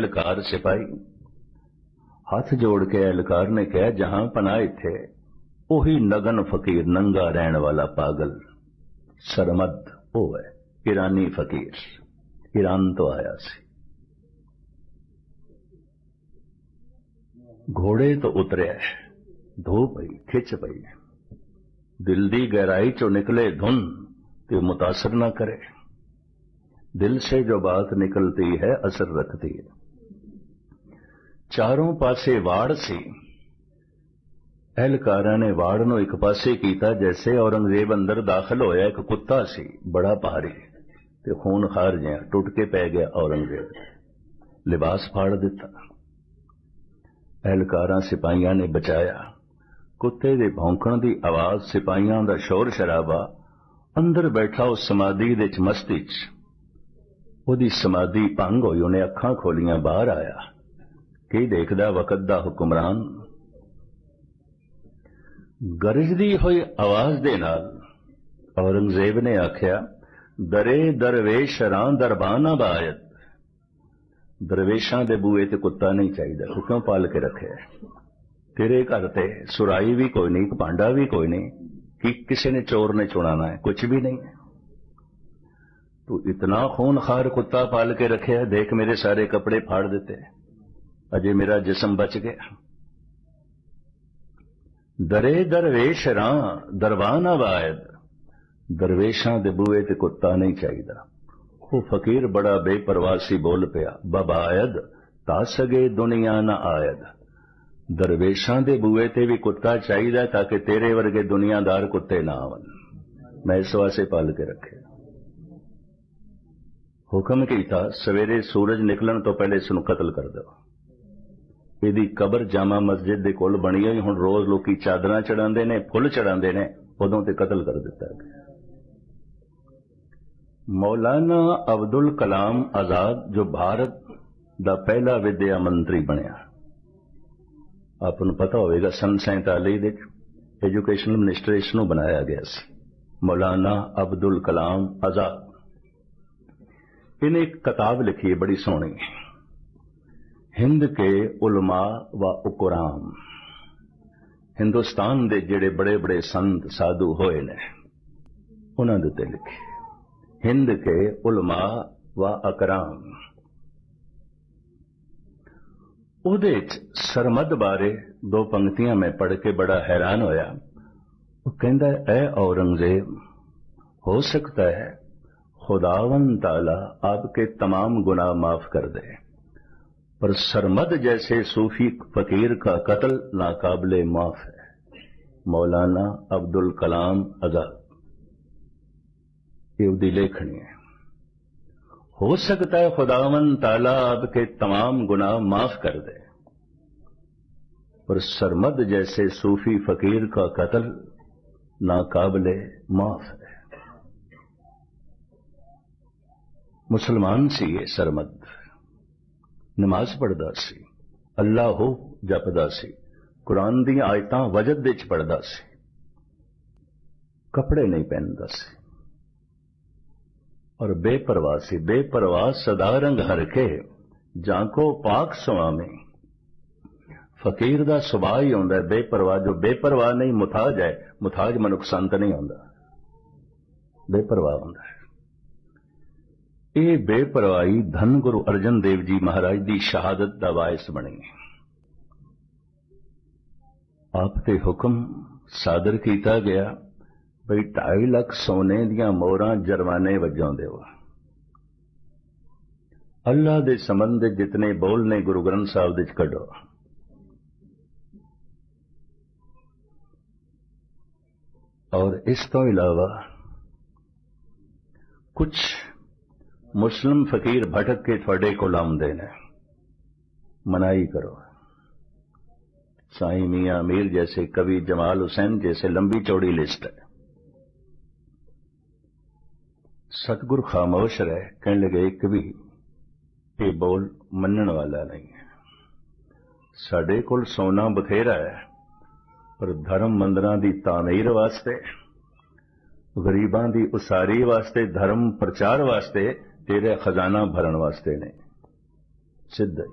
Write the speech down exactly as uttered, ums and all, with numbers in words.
एहलकार सिपाही। हथ जोड़ के एहलकार ने कहा जहां पनाह इत्थे, ओही नगन फकीर नंगा रहन वाला पागल सरमद वो है, ईरानी फकीर, ईरान तो आया सी। घोड़े तो उतरिया, धो पई, खिच पई, दिल दी गहराई चो निकले धुन ते मुतासर ना करे। दिल से जो बात निकलती है असर रखती है। चारों पासे वाड़ सी, एहलकारां ने वाड़ नूं एक पासे कीता जैसे औरंगजेब अंदर दाखिल होया। एक कुत्ता सी बड़ा भारी ते खून खार जिहा, टुट के पै गया औरंगजेब, लिबास फाड़ दिता। एहलकारां सिपाहियां ने बचाया। कुत्ते दे भौंकण दी आवाज, सिपाहियां दा शोर शराबा, अंदर बैठा उस समाधि दे च मस्ती च, ओदी समाधि भंग होई। उन्हें अखां खोलियां, बाहर आया। की देखदा वकत दा हुक्मरान। गरजदी हुई आवाज दे नाल औरंगजेब ने आख्या, दरे दरवेश रां दरबाना बायत। दरवेशां दे बूए ते कुत्ता नहीं चाहिए, तू क्यों पाल के रखे? तेरे घर ते सुराई भी कोई नहीं, भांडा भी कोई नहीं, कि किसी ने चोर ने चुनाना है? कुछ भी नहीं है। तू इतना खून खार कुत्ता पाल के रखे है, देख मेरे सारे कपड़े फाड़ देते, अजय मेरा जिस्म बच गया। दरे दरवेश रां दरबान आवायद। दरवेशां दे बूए ते कुत्ता नहीं चाहिए। वो फकीर बड़ा बेपरवासी बोल पिया, बबायद ता सगे दुनिया ना आयद। दरवेशां दे बूए ते भी कुत्ता चाहिए ताकि तेरे वर्गे दुनियादार कुत्ते ना आवन। मैं इस वास्ते पाल के रखे। हुक्म कीता, सवेरे सूरज निकलन तो पहले इसनूं कतल कर दो। इहदी कबर जामा मस्जिद दे कोल बनी होई, हुण रोज लोकी चादरां चढ़ांदे ने, फुल चढ़ांदे ने, उदों ते कतल कर दिता गया। मौलाना अब्दुल कलाम आजाद जो भारत दा पहला विद्या मंत्री बनिया, आपको पता होगा सन सैंताली दे एजुकेशन मिनिस्टर इसनूं बनाया गया सी, मौलाना अब्दुल कलाम आजाद। इन्हें एक किताब लिखी है बड़ी सोहनी, हिंद के उलमा व उकराम। हिंदुस्तान दे जेड़े बड़े बड़े संत साधु होए ने उन्हां दे उत्ते लिखी, हिंद के उलमा व अकराम। उहदे च सरमद बारे दो पंक्तियां मैं पढ़ के बड़ा हैरान होया। वो कहंदा है, ऐ औरंगजेब, हो सकता है खुदावन ताला आपके तमाम गुनाह माफ कर दे, पर सरमद जैसे सूफी फकीर का कत्ल नाकाबिले माफ है। मौलाना अब्दुल कलाम आजाद, ये उसकी लेखनी है। हो सकता है खुदावन ताला आपके तमाम गुनाह माफ कर दे, पर सरमद जैसे सूफी फकीर का कत्ल नाकाबिले माफ है। मुसलमान सी ये सरमद, नमाज पढ़दा सी, अल्लाह हो जपदा सी, कुरान दी आयतां वजद दे च पढ़दा सी, कपड़े नहीं पहनदा सी और बेपरवाह सी। बेपरवाह सदा रंग हरके जाको पाक स्वामी। फकीर दा सुभाव ही होंदा है बेपरवाह। जो बेपरवाह नहीं मुताज है, मुताज मनुख संत नहीं होंदा, बेपरवाह होंदा है। ये बेपरवाही धन गुरु अर्जन देव जी महाराज की शहादत का बायस बनी। आप ते हुक्म सादर किया गया बई ढाई लाख सोने दियां मोहरां जरमाने वजों देओ। अल्लाह दे संबंध जितने बोल ने गुरु ग्रंथ साहब दे कढो। और इस तो इलावा कुछ मुस्लिम फकीर भटक के थोड़े को आउंदे ने, मनाई करो। साईं मियां मीर जैसे, कवि जमाल हुसैन जैसे लंबी चौड़ी लिस्ट है। सतगुरु खामोश रहे, कहने लगे एक भी ये बोल मनण वाला नहीं है। साडे कोल सोना बथेरा है, पर धर्म मंदिरां दी तामीर वास्ते, गरीबां दी उसारी वास्ते, धर्म प्रचार वास्ते, तेरे खजाना भरन वास्ते नहीं। सिद्ध